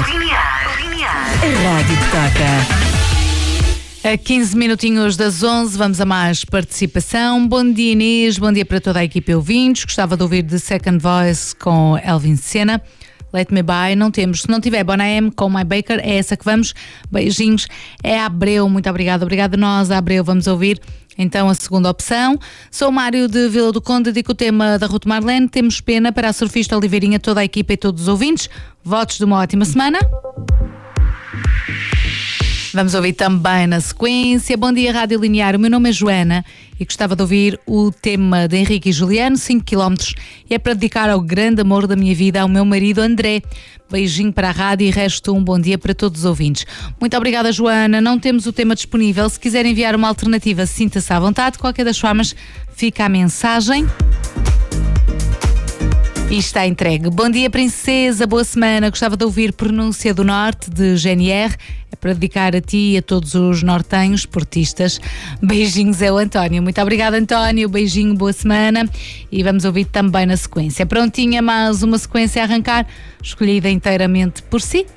A rádio que toca. A 15 minutinhos das 11, vamos a mais participação. Bom dia, Inês, bom dia para toda a equipe ouvintes. Gostava de ouvir The Second Voice com Elvin Sena. Let Me By, não temos. Se não tiver Bona M com My Baker, é essa que vamos. Beijinhos. É a Abreu, muito obrigada. Obrigada a nós, a Abreu. Vamos ouvir então a segunda opção. Sou o Mário de Vila do Conde, dedico o tema da Ruth Marlene. Temos pena para a surfista Oliveirinha, toda a equipa e todos os ouvintes. Votos de uma ótima semana. Vamos ouvir também na sequência. Bom dia, Rádio Linear. O meu nome é Joana e gostava de ouvir o tema de Henrique e Juliano, 5 km. E é para dedicar ao grande amor da minha vida, ao meu marido André. Beijinho para a rádio e resto um bom dia para todos os ouvintes. Muito obrigada, Joana. Não temos o tema disponível. Se quiser enviar uma alternativa, sinta-se à vontade. De qualquer das formas, fica a mensagem. E está entregue. Bom dia, princesa, boa semana. Gostava de ouvir Pronúncia do Norte, de GNR. É para dedicar a ti e a todos os nortenhos esportistas. Beijinhos, é o António. Muito obrigada, António. Beijinho, boa semana. E vamos ouvir também na sequência. Prontinha, mais uma sequência a arrancar, escolhida inteiramente por si.